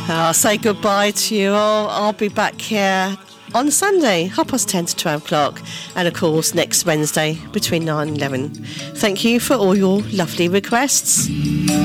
I'll say goodbye to you all. I'll be back here on Sunday, 10:30 to 12 o'clock, and of course next Wednesday between 9 and 11. Thank you for all your lovely requests.